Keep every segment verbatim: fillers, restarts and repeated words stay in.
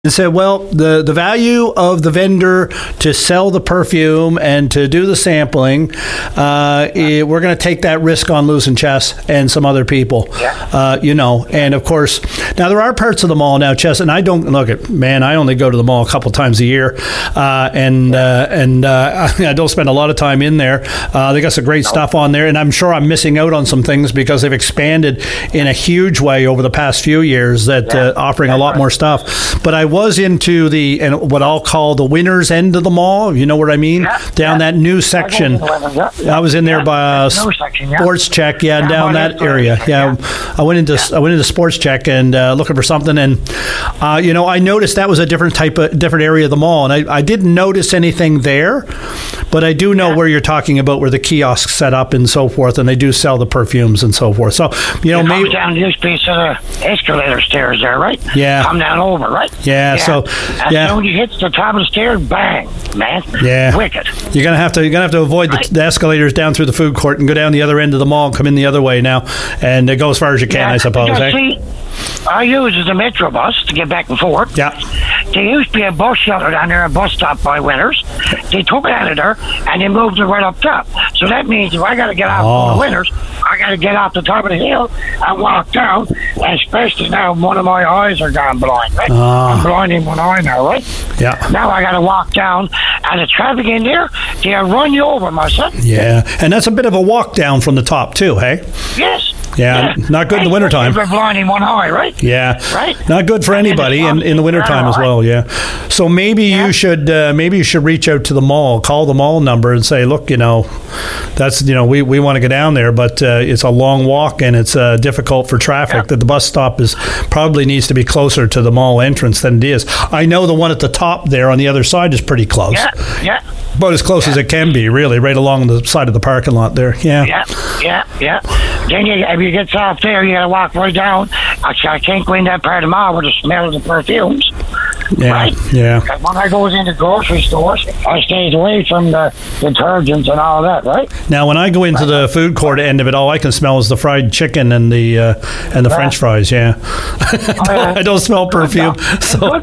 and said, well, the, the value of the vendor to sell the perfume and to do the sampling, uh, it, we're going to take that risk on losing Chess and some other people, yeah. uh, you know. And, of course, now there are parts of the mall now, Chess, and I don't, look, at man, I only go to the mall a couple times a year, uh, and uh, and uh, I don't spend a lot of time in there. Uh, they got some great no. stuff on there, and I'm sure I'm missing out on some things because they've expanded in a huge way over the past few years that yeah. uh, offering a lot more stuff. But I was into the and what I'll call the winner's end of the mall. You know what I mean? Yeah, down yeah. that new section. Yeah, yeah. I was in there yeah, by uh, section, yeah. Sports Check. Yeah, yeah down that area. Yeah. yeah, I went into yeah. I went into Sports Check and uh, looking for something, and uh, you know, I noticed that was a different type of different area of the mall, and I, I didn't notice anything there, but I do know yeah. where you're talking about, where the kiosks set up and so forth, and they do sell the perfumes and so forth. So you know, you maybe down this piece of the escalator stairs there, right? Yeah, come down over, right? Yeah. yeah. So as yeah. soon as you hit the top of the stairs, bang, man. Yeah. Wicked. You're gonna have to you're gonna have to avoid right. the, the escalators down through the food court and go down the other end of the mall and come in the other way now, and uh, go as far as you can, yeah. I suppose. You eh? see, I use the Metro bus to get back and forth. Yeah. There used to be a bus shelter down there, a bus stop by Winners. They took it out of there and they moved it right up top. So that means if I got to get off oh. the Winners, I got to get off the top of the hill and walk down. And especially now, one of my eyes are gone blind. Right? Oh. I'm blind in one eye now, right? Yeah. Now I got to walk down, and the traffic in there, they'll run you over, my son. Yeah, and that's a bit of a walk down from the top too, hey? Yes. Yeah, yeah. Not good right. in the wintertime. If you're blind in one eye, right? Yeah. Right. Not good for anybody in, in the wintertime as well, yeah. So maybe yeah. you should uh, maybe you should reach out to the mall, call the mall number and say, look, you know, that's, you know, we, we want to go down there, but uh, it's a long walk and it's uh, difficult for traffic, yeah. that the bus stop is probably needs to be closer to the mall entrance than it is. I know the one at the top there on the other side is pretty close. Yeah, yeah. About as close yeah. as it can be, really, right along the side of the parking lot there. Yeah. Yeah, yeah, yeah. Then you, if you get off there, you got to walk right down. Actually, I can't go in that part of the mall with the smell of the perfumes. Yeah, right? yeah. When I goes into grocery stores, I stays away from the detergents and all that, right? Now, when I go into the food court end of it, all I can smell is the fried chicken and the uh, and the yeah. French fries. Yeah, I, don't, oh, yeah. I don't smell perfume. So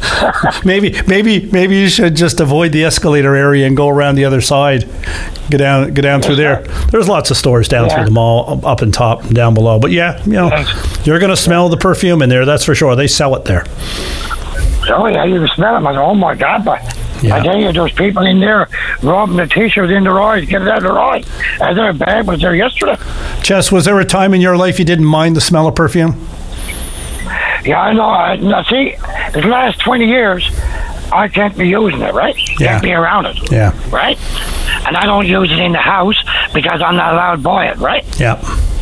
maybe, maybe, maybe you should just avoid the escalator area and go around the other side. Go down, go down yes, through there. Sir. There's lots of stores down yeah. through the mall, up and top and down below. But yeah, you know, yes. you're going to smell the perfume in there. That's for sure. They sell it there. Oh yeah, you can smell them. I go, oh my God, but yeah. I tell you, there's people in there rubbing the t-shirt in their eyes, get it out of their eye. As their bag was there yesterday. Chess, was there a time in your life you didn't mind the smell of perfume? Yeah, I know. I, now, see, the last twenty years, I can't be using it, right? Yeah. Can't be around it. Yeah. Right? And I don't use it in the house because I'm not allowed to buy it, right? Yeah.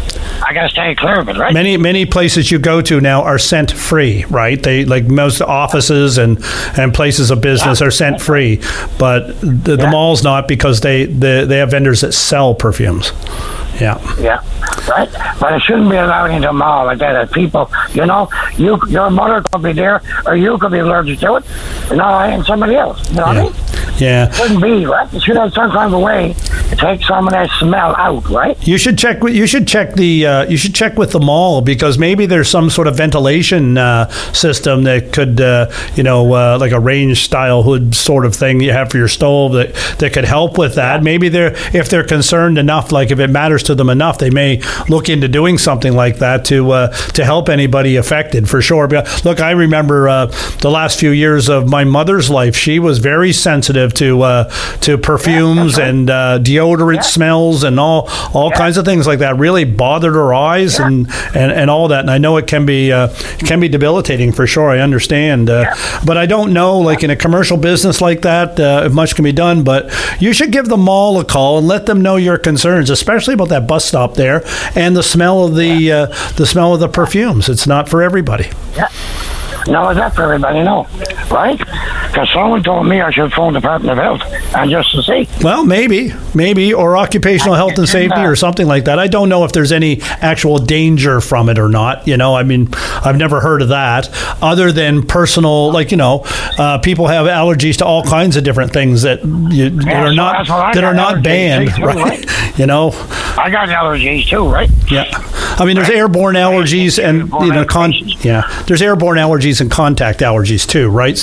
I got to stay clear of it, right? Many many places you go to now are scent free, right? They like most offices and, and places of business yeah. are scent free, but the, the yeah. mall's not because they, they they have vendors that sell perfumes. Yeah. Yeah. Right. But it shouldn't be allowed into a mall like that. If people, you know, you your mother could be there, or you could be allergic to it. No, I and somebody else. You know yeah. what I mean? Yeah. It shouldn't be, right? It should have some kind of a way to take some of that smell out, right? You should check. You should check the. Uh, you should check with the mall because maybe there's some sort of ventilation uh, system that could, uh, you know, uh, like a range style hood sort of thing you have for your stove that that could help with that. Yeah. Maybe they're if they're concerned enough, like if it matters to them enough, they may look into doing something like that to uh, to help anybody affected for sure. But look, I remember uh, the last few years of my mother's life. She was very sensitive to uh, to perfumes yeah, right. and uh, deodorant yeah. smells and all all yeah. kinds of things like that. Really bothered her eyes yeah. and, and, and all that. And I know it can be uh, it can be debilitating for sure. I understand, uh, yeah. but I don't know. Like in a commercial business like that, uh, if much can be done. But you should give the mall a call and let them know your concerns, especially about that bus stop there and the smell of the yeah. uh, the smell of the perfumes. It's not for everybody. Yeah. No, it's not for everybody, no. Right? Because someone told me I should phone the Department of Health and just to see. Well, maybe. Maybe. Or occupational health and safety or something like that. I don't know if there's any actual danger from it or not. You know, I mean, I've never heard of that. Other than personal, like, you know, uh, people have allergies to all kinds of different things that, you, that yeah, are so not that are not banned. Too, right? right? You know? I got allergies too, right? Yeah. I mean, there's airborne allergies and, you know, con- yeah, there's airborne allergies allergies and contact allergies too, right?